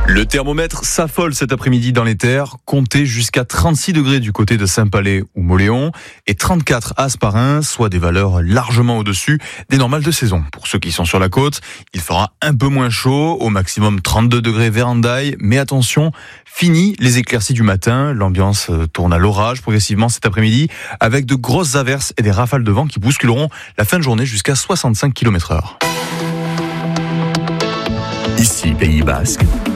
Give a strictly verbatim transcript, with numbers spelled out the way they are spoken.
Le thermomètre s'affole cet après-midi dans les terres. Comptez jusqu'à trente-six degrés du côté de Saint-Palais ou Mauléon et trente-quatre à Asparin, soit des valeurs largement au-dessus des normales de saison. Pour ceux qui sont sur la côte, il fera un peu moins chaud, au maximum trente-deux degrés vers Hendaye. Mais attention, fini les éclaircies du matin. L'ambiance tourne à l'orage progressivement cet après-midi avec de grosses averses et des rafales de vent qui bousculeront la fin de journée jusqu'à soixante-cinq kilomètres heure. Ici, Pays Basque.